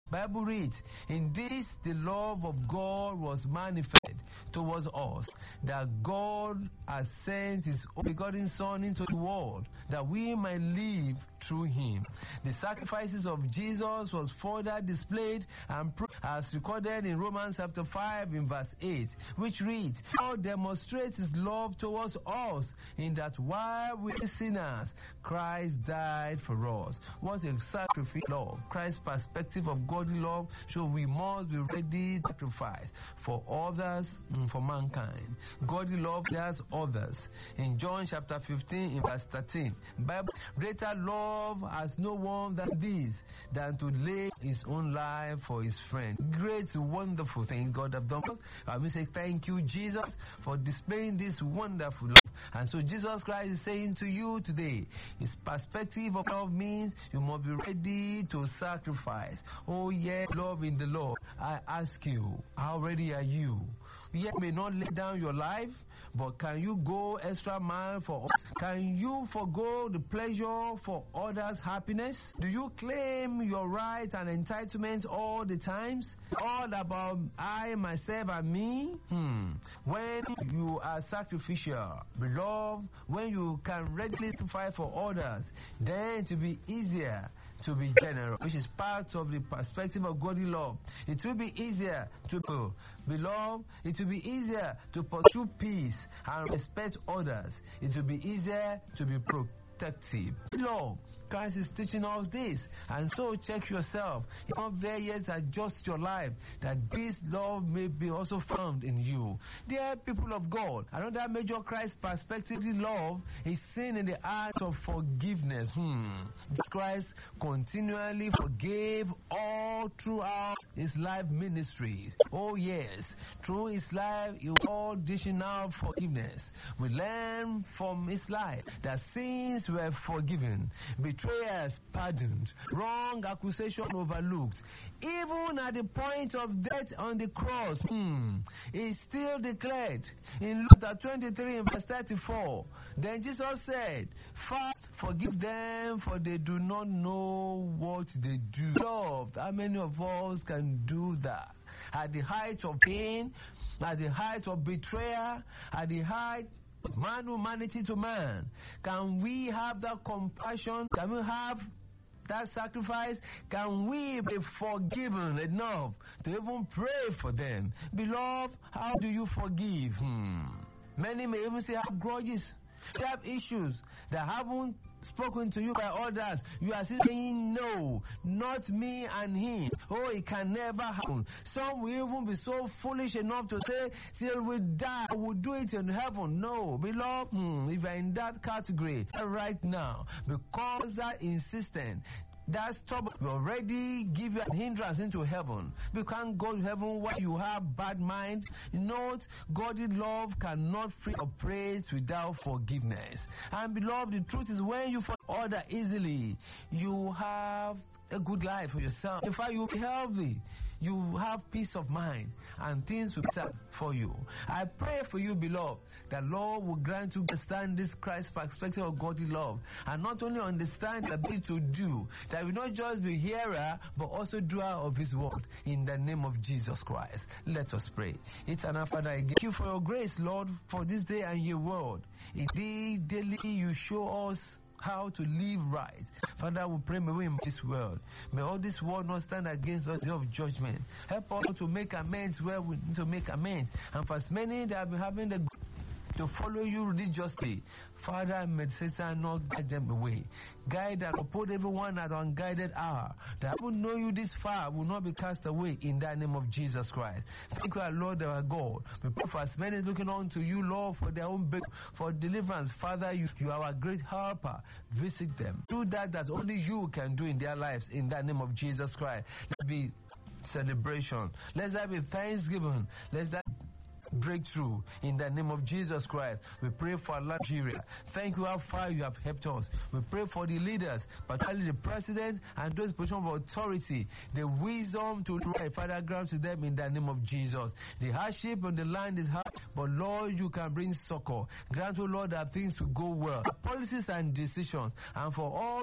Bible reads, in this the love of God was manifested towards us, that God has sent his only begotten Son into the world, that we might live through him. The sacrifices of Jesus was further displayed and proved as recorded in Romans chapter 5 in verse 8, which reads, God demonstrates his love towards us in that while we were sinners, Christ died for us. What a sacrificial love. Christ's perspective of godly love, so we must be ready to sacrifice for others and for mankind. Godly love does others. In John chapter 15 in verse 13, Bible, greater love has no one than this, than to lay his own life for his friend. Great, wonderful thing God have done. We say thank you, Jesus, for displaying this wonderful love. And so Jesus Christ is saying to you today, his perspective of love means you must be ready to sacrifice. Oh yeah, love in the Lord. I ask you, how ready are you? You may not lay down your life, but can you go extra mile for us? Can you forgo the pleasure for others' happiness? Do you claim your rights and entitlements all the times? All about I, myself, and me? When you are sacrificial, beloved, when you can readily fight for others, then to be easier to be generous, which is part of the perspective of godly love. It will be easier to beloved, it will be easier to pursue peace and respect others. It will be easier to be protective. Love, Christ is teaching us this, and so check yourself. You're not there yet, adjust your life, that this love may be also found in you. Dear people of God, another major Christ perspective love is seen in the act of forgiveness. Jesus Christ continually forgave all throughout his life ministries. Oh yes, through his life he was all dishing out forgiveness. We learn from his life that sins were forgiven, betrayers pardoned, wrong accusation overlooked. Even at the point of death on the cross, he still declared in Luke 23 verse 34, then Jesus said, Father, forgive them, for they do not know what they do. Loved, how many of us can do that? At the height of pain, at the height of betrayal, at the height man, humanity to man, can we have that compassion? Can we have that sacrifice? Can we be forgiven enough to even pray for them? Beloved, how do you forgive? Many may even say have grudges, they have issues that haven't spoken to you by others. You are still saying no, not me and him. Oh, it can never happen. Some will even be so foolish enough to say, till we die, we'll do it in heaven. No, beloved, if you're in that category right now, because that insistent, that stubborn will already give you a hindrance into heaven. You can't go to heaven while you have bad mind. Note, godly love cannot free or praise without forgiveness. And beloved, the truth is when you forgive others easily, you have a good life for yourself. In fact, you'll be healthy. You have peace of mind and things will be set for you. I pray for you, beloved, that Lord will grant you to understand this Christ perspective of godly love, and not only understand the ability to do, that we not just be hearer, but also doer of his word, in the name of Jesus Christ. Let us pray. Eternal Father, I thank you for your grace, Lord, for this day and your word. Indeed, daily you show us how to live right. Father, we pray, may we in this world, may all this world not stand against us of judgment. Help us to make amends where we need to make amends. And for as many that have been having the to follow you religiously, Father, may Satan not guide them away. Guide and uphold everyone at an unguided hour, that will know you this far will not be cast away, in the name of Jesus Christ. Thank you, our Lord, our God. We pray for as many looking on to you, Lord, for their own for deliverance. Father, you are our great helper. Visit them. Do that only you can do in their lives, in the name of Jesus Christ. Let be celebration. Let there be thanksgiving. Let that breakthrough, in the name of Jesus Christ. We pray for Nigeria. Thank you how far you have helped us. We pray for the leaders, particularly the president and those position of authority, the wisdom to write, Father, grant to them in the name of Jesus. The hardship on the land is hard, but Lord, you can bring succor. Grant, O Lord, that things will go well. Policies and decisions, and for all